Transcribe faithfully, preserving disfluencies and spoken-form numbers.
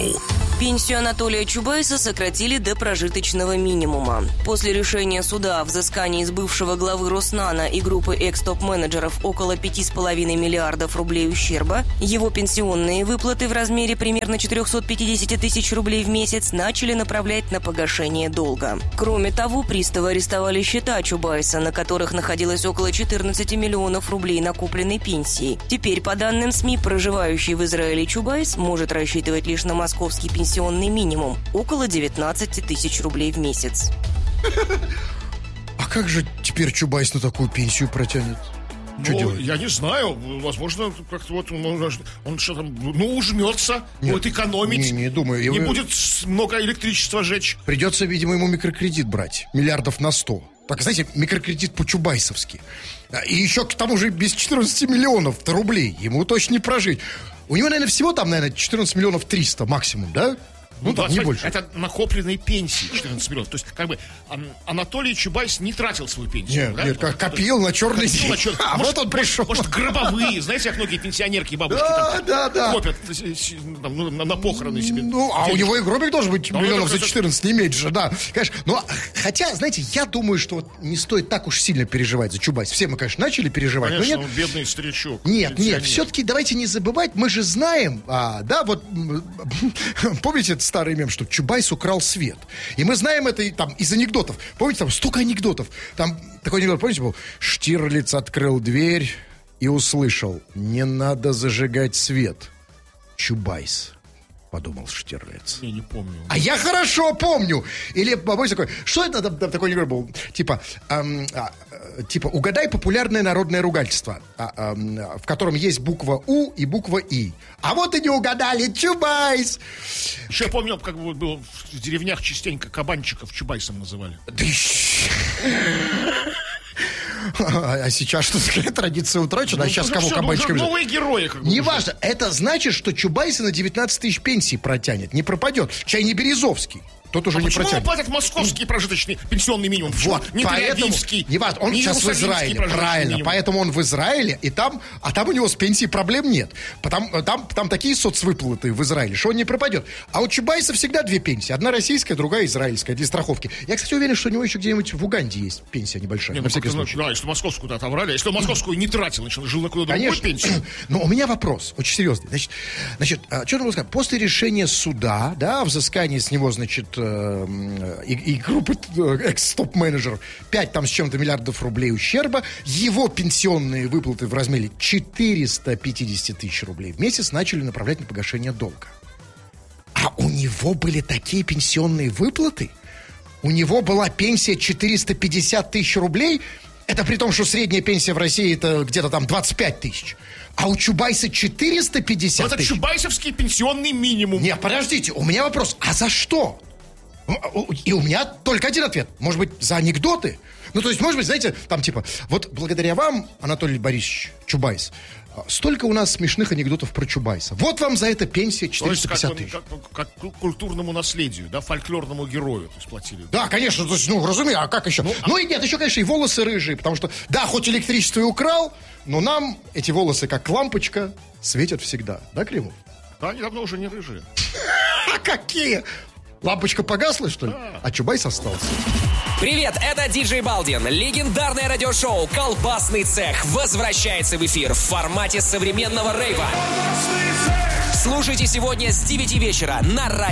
Радиошоу. Пенсию Анатолия Чубайса сократили до прожиточного минимума. После решения суда о взыскании с бывшего главы Роснана и группы экс-топ-менеджеров около пяти с половиной миллиардов рублей ущерба, его пенсионные выплаты в размере примерно четыреста пятьдесят тысяч рублей в месяц начали направлять на погашение долга. Кроме того, приставы арестовали счета Чубайса, на которых находилось около четырнадцати миллионов рублей накопленной пенсии. Теперь, по данным СМИ, проживающий в Израиле Чубайс может рассчитывать лишь на московский пенсионный пенсионный минимум – около девятнадцати тысяч рублей в месяц. А как же теперь Чубайс на такую пенсию протянет? Что ну, делать? Я не знаю, возможно, как-то вот он, он что там, ну, ужмется, Нет, будет экономить, не, не, думаю, не его... будет много электричества жечь. Придется, видимо, ему микрокредит брать, миллиардов на сто. Так, знаете, микрокредит по-чубайсовски. И еще к тому же без четырнадцати миллионов рублей ему точно не прожить. У него, наверное, всего там, наверное, четырнадцать миллионов триста максимум, да? Ну, ну, там не больше. Это накопленные пенсии четырнадцать миллионов. То есть, как бы, Анатолий Чубайс не тратил свою пенсию. Нет, да? нет, как копил на черный день. На чер... А может, вот он пришел. Может, гробовые, знаете, как многие пенсионерки и бабушки да, там да, да. копят там, ну, на, на похороны себе. Ну, а денежку. У него и гробик должен быть Но миллионов за четырнадцать, не меньше, да. Конечно. Но, хотя, знаете, я думаю, что вот не стоит так уж сильно переживать за Чубайс. Все мы, конечно, начали переживать. Конечно, но нет, он бедный старичок. Нет, нет, все-таки давайте не забывать, мы же знаем, а, да, вот, помните этот старый мем, что Чубайс Чубайс украл свет. И мы знаем это там из анекдотов. Помните, там столько анекдотов. Там такой анекдот, помните, был? Штирлиц открыл дверь и услышал: не надо зажигать свет. Чубайс, подумал Штирлиц. Я не помню. А я хорошо помню. Или, помните, такой, что это там, там, такой анекдот был? Типа, эм, а, типа, угадай популярное народное ругательство, а, эм, в котором есть буква У и буква И. А вот и не угадали, Чубайс. Еще я помню, как бы было в деревнях частенько кабанчиков Чубайсом называли. Да а сейчас что такая традиция утрачена, ну, а сейчас кого все, кабанчиками... Ну, новые герои. Как бы, неважно, это значит, что Чубайса на девятнадцать тысяч пенсий протянет, не пропадет. Чай не Березовский. Тот уже а не почему протянет. платят московский прожиточный пенсионный минимум? Вот, не поэтому, Тель-Авивский, неважно, он не сейчас в Израиле, правильно, минимум. Поэтому он в Израиле, и там, а там у него с пенсией проблем нет. Потому, там, там такие соцвыплаты в Израиле, что он не пропадет. А у Чубайса всегда две пенсии. Одна российская, другая израильская, для страховки. Я, кстати, уверен, что у него еще где-нибудь в Уганде есть пенсия небольшая, не, на ну, всякий как, случай. Да, если московскую отобрали, если он московскую не тратил, значит, жил на какую-то другую пенсию. Но у меня вопрос, очень серьезный. Значит, значит что нужно сказать? После решения суда, да, о взыскании с него, значит, э, и, и группы экс-топ-менеджеров пять там с чем-то миллиардов рублей ущерба, его пенсионные выплаты в размере четыреста пятьдесят тысяч рублей в месяц начали направлять на погашение долга. А у него были такие пенсионные выплаты? У него была пенсия четыреста пятьдесят тысяч рублей? Это при том, что средняя пенсия в России это где-то там двадцать пять тысяч. А у Чубайса четыреста пятьдесят тысяч. Это чубайсовский пенсионный минимум. Нет, подождите, у меня вопрос. А за что? И у меня только один ответ. Может быть, за анекдоты? Ну, то есть, может быть, знаете, там типа, вот благодаря вам, Анатолий Борисович Чубайс, столько у нас смешных анекдотов про Чубайса. Вот вам за это пенсия четыреста пятьдесят тысяч. Как, как, как культурному наследию, да, фольклорному герою то есть, платили. Да, конечно, то есть, ну, разумеется, а как еще? Ну, ну и нет, еще, конечно, и волосы рыжие, потому что, да, хоть электричество и украл, но нам эти волосы, как лампочка, светят всегда. Да, Кремов? Да, они давно уже не рыжие. А какие? Лампочка погасла, что ли? А Чубайс остался. Привет, это диджей Балдин. Легендарное радиошоу «Колбасный цех» возвращается в эфир в формате современного рейва. Слушайте сегодня с девяти вечера на радио.